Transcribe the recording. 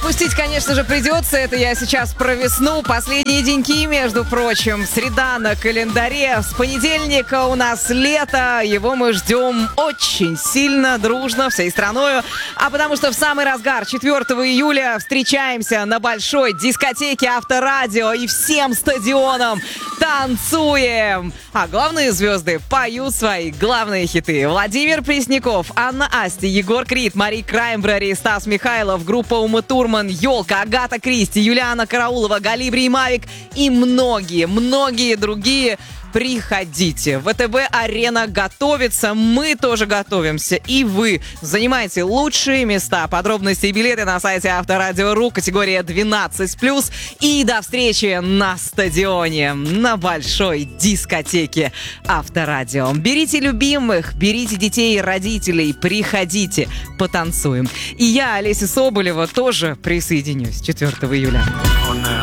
Отпустить, конечно же, придется. Это я сейчас про весну. Последние деньки, между прочим. Среда на календаре. С понедельника у нас лето. Его мы ждем очень сильно, дружно, всей страною. А потому что в самый разгар 4 июля встречаемся на большой дискотеке Авторадио и всем стадионам танцуем. А главные звезды поют свои главные хиты. Владимир Пресняков, Анна Асти, Егор Крид, Мари Краймбрери, Стас Михайлов, группа Ума Турман, Ёлка, Агата Кристи, Юлиана Караулова, Галибри и Мавик и многие другие. Приходите. ВТБ-арена готовится, мы тоже готовимся, и вы занимаете лучшие места. Подробности и билеты на сайте Авторадио.ру, категория 12+. И до встречи на стадионе, на большой дискотеке Авторадио. Берите любимых, берите детей и родителей, приходите, потанцуем. И я, Олеся Соболева, тоже присоединюсь 4 июля.